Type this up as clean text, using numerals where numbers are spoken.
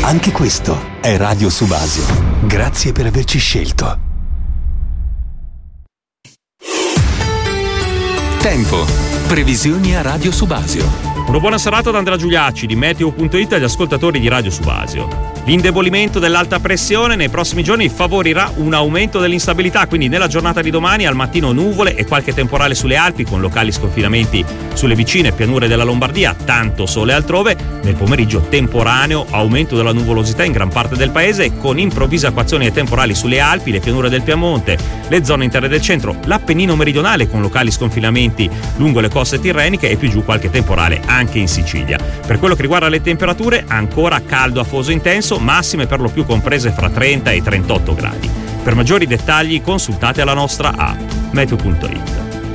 Anche questo è Radio Subasio. Grazie per averci scelto. Tempo. Previsioni a Radio Subasio. Una buona serata da Andrea Giuliacci di Meteo.it agli ascoltatori di Radio Subasio. L'indebolimento dell'alta pressione nei prossimi giorni favorirà un aumento dell'instabilità, quindi nella giornata di domani al mattino nuvole e qualche temporale sulle Alpi con locali sconfinamenti sulle vicine pianure della Lombardia, tanto sole altrove. Nel pomeriggio temporaneo, aumento della nuvolosità in gran parte del paese con improvvise acquazzoni e temporali sulle Alpi, le pianure del Piemonte, le zone interne del centro, l'Appennino meridionale con locali sconfinamenti lungo le coste tirreniche e più giù qualche temporale anche in Sicilia. Per quello che riguarda le temperature, ancora caldo afoso intenso, massime per lo più comprese fra 30 e 38 gradi. Per maggiori dettagli consultate la nostra app Meteo.it.